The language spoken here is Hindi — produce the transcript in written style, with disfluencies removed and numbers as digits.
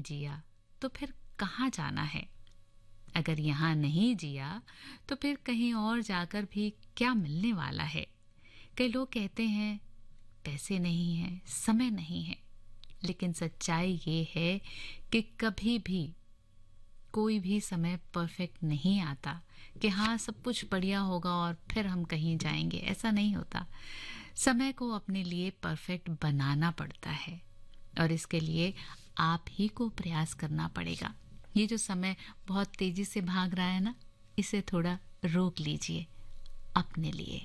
जिया तो फिर कहाँ जाना है? अगर यहाँ नहीं जिया तो फिर कहीं और जाकर भी क्या मिलने वाला है? कई लोग कहते हैं पैसे नहीं हैं, समय नहीं है, लेकिन सच्चाई ये है कि कभी भी कोई भी समय परफेक्ट नहीं आता कि हाँ सब कुछ बढ़िया होगा और फिर हम कहीं जाएंगे। ऐसा नहीं होता। समय को अपने लिए परफेक्ट बनाना पड़ता है और इसके लिए आप ही को प्रयास करना पड़ेगा। ये जो समय बहुत तेजी से भाग रहा है ना, इसे थोड़ा रोक लीजिए अपने लिए।